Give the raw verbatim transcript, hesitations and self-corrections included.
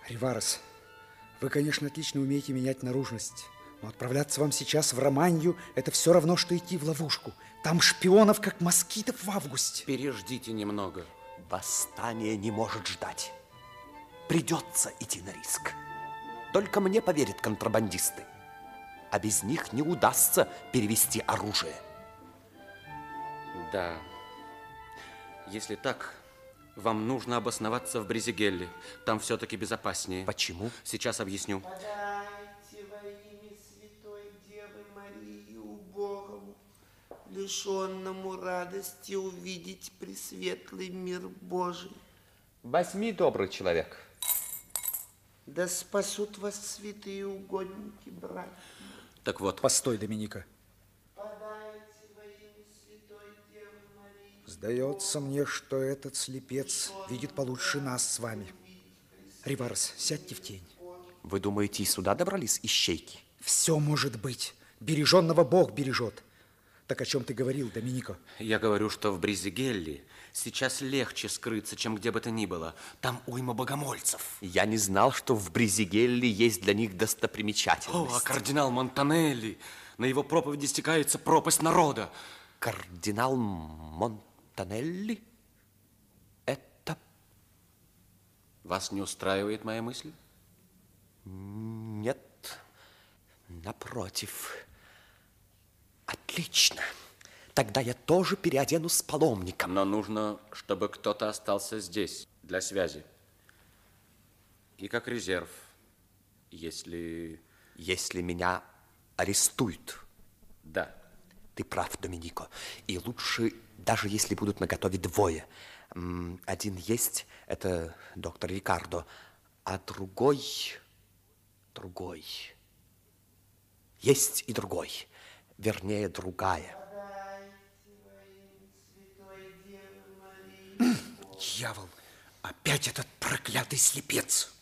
Риварес, вы, конечно, отлично умеете менять наружность, но отправляться вам сейчас в Романью – это все равно, что идти в ловушку. Там шпионов, как москитов в августе. Переждите немного. Восстание не может ждать. Придется идти на риск. Только мне поверят контрабандисты. А без них не удастся перевести оружие. Да. Если так, вам нужно обосноваться в Брезигелле. Там все-таки безопаснее. Почему? Сейчас объясню. Подайте во имя Святой Девы Марии убогому, лишенному радости увидеть пресветлый мир Божий. Возьми, добрый человек. Да спасут вас святые угодники, брат. Так вот. Постой, Доминика. Подайте во имя Святой Девы Марии. Сдается мне, что этот слепец видит получше нас с вами. Риварес, сядьте в тень. Вы думаете, и сюда добрались ищейки? Все может быть. Береженного Бог бережет. Так о чем ты говорил, Доминико? Я говорю, что в Брезигелле сейчас легче скрыться, чем где бы то ни было. Там уйма богомольцев. Я не знал, что в Брезигелле есть для них достопримечательность. О, а кардинал Монтанелли. На его проповеди стекается пропасть народа. Кардинал Монтанелли? Это... Вас не устраивает моя мысль? Нет, напротив. Отлично. Тогда я тоже переоденусь с паломником. Но нужно, чтобы кто-то остался здесь для связи. И как резерв, если... Если меня арестуют. Да. Ты прав, Доминико. И лучше, даже если будут наготове двое. Один есть, это доктор Рикардо, а другой... Другой. Есть и другой. Вернее, другая. Дьявол, опять этот проклятый слепец.